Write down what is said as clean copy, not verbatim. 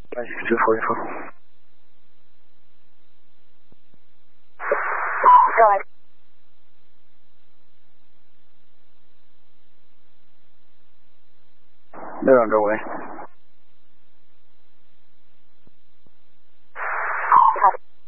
来，最后一封。队长，这位。